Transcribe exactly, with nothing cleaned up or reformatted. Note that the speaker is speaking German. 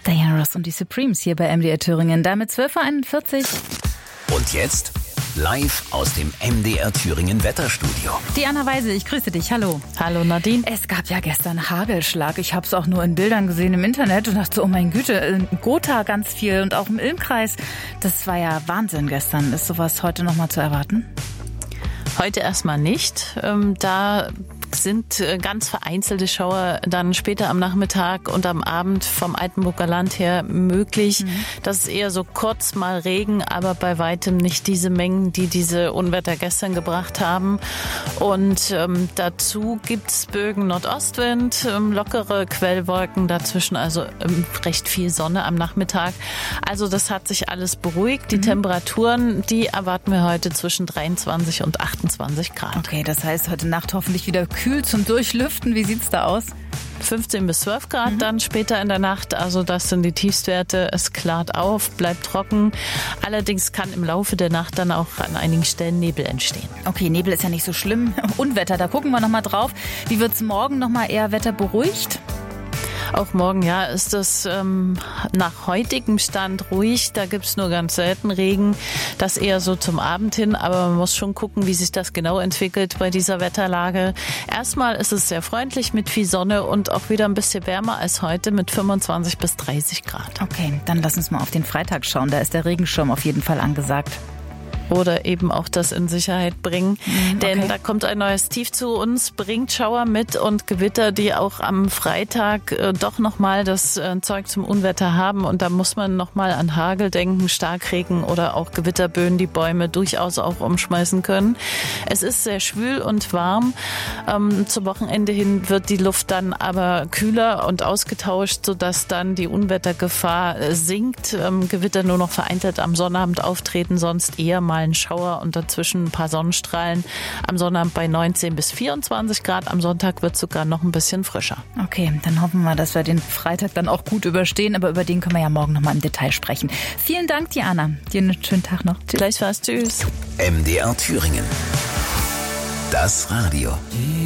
Diana Ross und die Supremes hier bei M D R Thüringen. Damit zwölf Uhr einundvierzig. Und jetzt live aus dem M D R Thüringen Wetterstudio. Diana Weise, ich grüße dich. Hallo. Hallo Nadine. Es gab ja gestern Hagelschlag. Ich habe es auch nur in Bildern gesehen im Internet und dachte, oh mein Güte, in Gotha ganz viel und auch im Ilmkreis. Das war ja Wahnsinn gestern. Ist sowas heute nochmal zu erwarten? Heute erstmal nicht. Ähm, da sind ganz vereinzelte Schauer dann später am Nachmittag und am Abend vom Altenburger Land her möglich. Mhm. Das ist eher so kurz mal Regen, aber bei weitem nicht diese Mengen, die diese Unwetter gestern gebracht haben. Und ähm, dazu gibt's Bögen Nordostwind, ähm, lockere Quellwolken dazwischen, also ähm, recht viel Sonne am Nachmittag. Also das hat sich alles beruhigt. Die mhm. Temperaturen, die erwarten wir heute zwischen dreiundzwanzig und achtundzwanzig Grad. Okay, das heißt heute Nacht hoffentlich wieder kühl zum Durchlüften. Wie sieht's da aus? fünfzehn bis zwölf Grad mhm. dann später in der Nacht. Also das sind die Tiefstwerte. Es klart auf, bleibt trocken. Allerdings kann im Laufe der Nacht dann auch an einigen Stellen Nebel entstehen. Okay, Nebel ist ja nicht so schlimm. Unwetter, da gucken wir nochmal drauf. Wie wird's morgen nochmal eher wetterberuhigt? Auch morgen, ja, ist das ähm, nach heutigem Stand ruhig. Da gibt's nur ganz selten Regen. Das eher so zum Abend hin. Aber man muss schon gucken, wie sich das genau entwickelt bei dieser Wetterlage. Erstmal ist es sehr freundlich mit viel Sonne und auch wieder ein bisschen wärmer als heute mit fünfundzwanzig bis dreißig Grad. Okay, dann lass uns mal auf den Freitag schauen. Da ist der Regenschirm auf jeden Fall angesagt. Oder eben auch das in Sicherheit bringen. Mhm, okay. Denn da kommt ein neues Tief zu uns, bringt Schauer mit und Gewitter, die auch am Freitag äh, doch nochmal das äh, Zeug zum Unwetter haben. Und da muss man nochmal an Hagel denken, Starkregen oder auch Gewitterböen, die Bäume durchaus auch umschmeißen können. Es ist sehr schwül und warm. Ähm, zum Wochenende hin wird die Luft dann aber kühler und ausgetauscht, sodass dann die Unwettergefahr äh, sinkt. Ähm, Gewitter nur noch vereinzelt am Sonnabend auftreten, sonst eher mal ein Schauer und dazwischen ein paar Sonnenstrahlen. Am Sonnabend bei neunzehn bis vierundzwanzig Grad. Am Sonntag wird es sogar noch ein bisschen frischer. Okay, dann hoffen wir, dass wir den Freitag dann auch gut überstehen. Aber über den können wir ja morgen nochmal im Detail sprechen. Vielen Dank, Diana. Dir einen schönen Tag noch. Tschüss. Gleichfalls. Tschüss. M D R Thüringen. Das Radio.